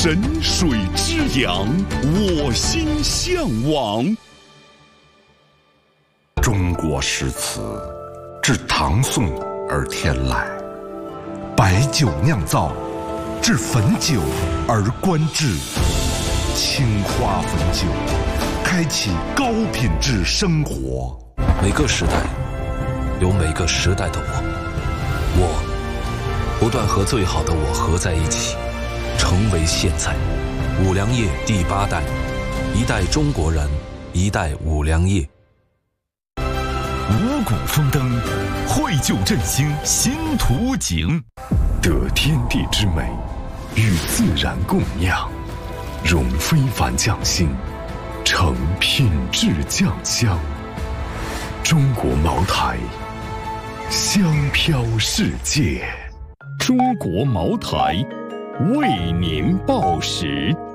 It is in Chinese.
神水之阳，我心向往。 中国诗词自唐宋而天来，白酒酿造，至汾酒而观致。青花汾酒，开启高品质生活。 每个时代有每个时代的我不断和最好的我合在一起，成为现在。五粮液第8代，一代中国人，一代五粮液。 五谷丰登，绘就振兴新图景。 得天地之美，与自然共酿，融非凡匠心，成品质酱香。中国茅台，香飘世界。 中国茅台，为您报时。